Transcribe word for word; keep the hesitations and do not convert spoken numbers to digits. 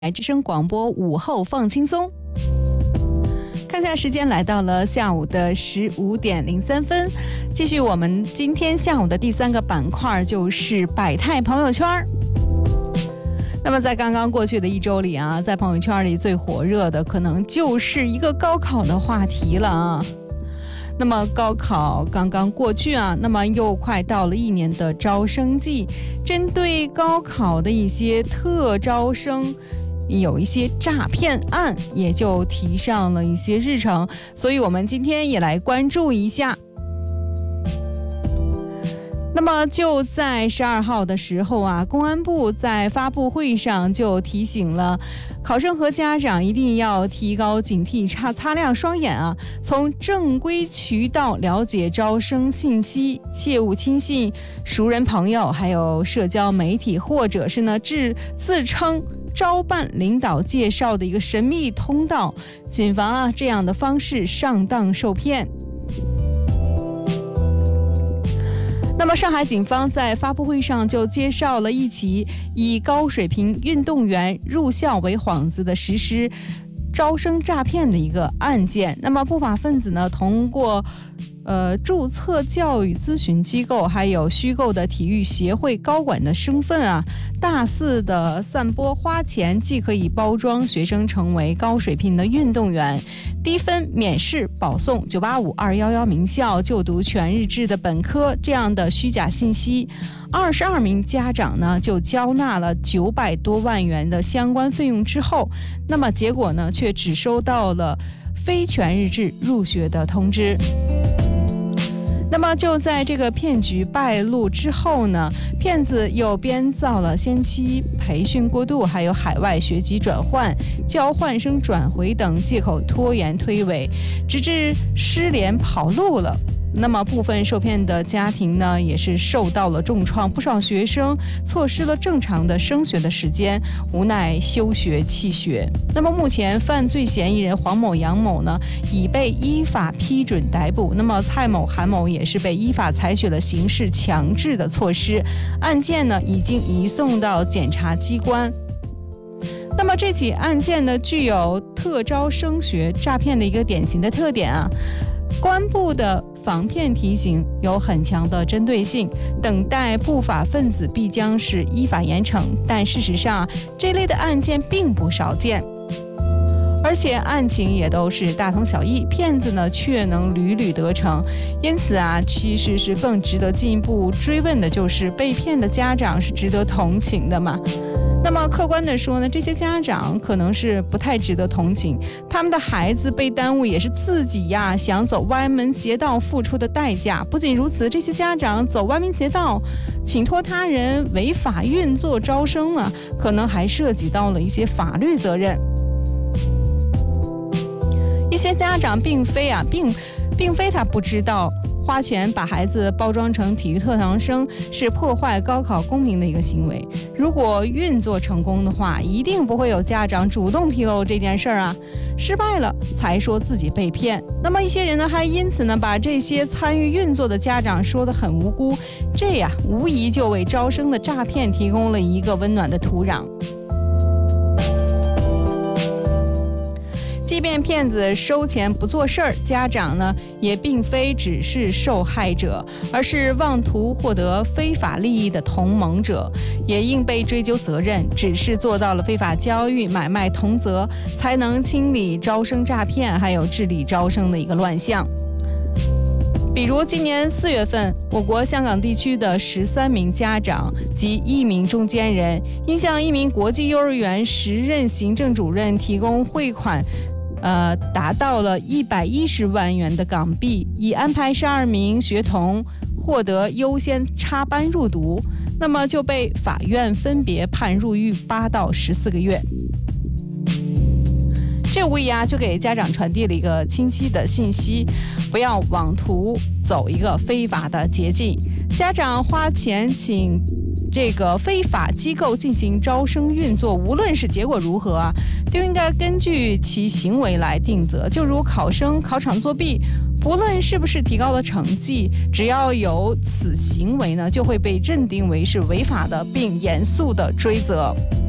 之声广播午后放轻松，看下时间，来到了下午的十五点零三分，继续我们今天下午的第三个板块，就是百态朋友圈。那么在刚刚过去的一周里啊，在朋友圈里最火热的可能就是一个高考的话题了啊。那么高考刚刚过去啊，那么又快到了一年的招生季，针对高考的一些特招生，有一些诈骗案也就提上了一些日程，所以我们今天也来关注一下。那么就在十二号的时候啊，公安部在发布会上就提醒了考生和家长一定要提高警惕，擦擦亮双眼啊，从正规渠道了解招生信息，切勿轻信熟人朋友还有社交媒体，或者是呢自自称招办领导介绍的一个神秘通道，谨防啊这样的方式上当受骗。那么上海警方在发布会上就介绍了一起以高水平运动员入校为幌子的实施招生诈骗的一个案件。那么不法分子呢，通过呃，注册教育咨询机构还有虚构的体育协会高管的身份啊，大肆的散播花钱既可以包装学生成为高水平的运动员，低分免试保送九八五、二一一名校就读全日制的本科这样的虚假信息。二十二名家长呢就交纳了九百多万元的相关费用之后，那么结果呢却只收到了非全日制入学的通知。那么就在这个骗局败露之后呢，骗子又编造了先期培训过度，还有海外学籍转换、交换生转回等借口拖延推诿，直至失联跑路了。那么部分受骗的家庭呢也是受到了重创，不少学生错失了正常的升学的时间，无奈休学弃学。那么目前犯罪嫌疑人黄某、杨某呢已被依法批准逮捕，那么蔡某、韩某也是被依法采取了刑事强制的措施，案件呢已经移送到检察机关。那么这起案件呢具有特招升学诈骗的一个典型的特点啊，公安部的防骗提醒有很强的针对性，等待不法分子必将是依法严惩。但事实上这类的案件并不少见，而且案情也都是大同小异，骗子呢却能屡屡得逞。因此啊，其实是更值得进一步追问的，就是被骗的家长是值得同情的吗？那么客观的说呢，这些家长可能是不太值得同情，他们的孩子被耽误也是自己呀想走歪门邪道付出的代价。不仅如此，这些家长走歪门邪道，请托他人违法运作招生啊，可能还涉及到了一些法律责任。一些家长并非啊，并并非他不知道花钱把孩子包装成体育特长生是破坏高考公平的一个行为。如果运作成功的话，一定不会有家长主动披露这件事儿啊，失败了才说自己被骗。那么一些人呢，还因此呢把这些参与运作的家长说得很无辜，这呀无疑就为招生的诈骗提供了一个温暖的土壤。即便骗子收钱不做事儿，家长呢也并非只是受害者，而是妄图获得非法利益的同盟者，也应被追究责任。只是做到了非法交易、买卖同责，才能清理招生诈骗，还有治理招生的一个乱象。比如今年四月份，我国香港地区的十三名家长及一名中间人，因向一名国际幼儿园时任行政主任提供汇款呃，达到了一百一十万元的港币，以安排十二名学童获得优先插班入读，那么就被法院分别判入狱八到十四个月。这无疑啊，就给家长传递了一个清晰的信息，不要妄图走一个非法的捷径。家长花钱请这个非法机构进行招生运作，无论是结果如何啊，都应该根据其行为来定责。就如考生考场作弊，不论是不是提高了成绩，只要有此行为呢，就会被认定为是违法的，并严肃的追责。